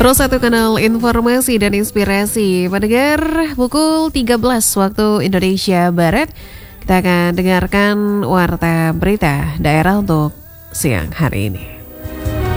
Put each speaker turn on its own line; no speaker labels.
Terus satu kanal informasi dan inspirasi. Pendengar, pukul 13 waktu Indonesia Barat, kita akan dengarkan warta berita daerah untuk siang hari ini.